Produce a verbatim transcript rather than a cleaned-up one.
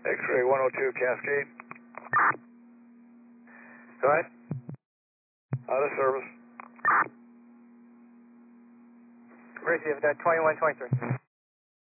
X-ray one oh two Cascade. Go ahead. Out of service. Receive that twenty-one twenty-three.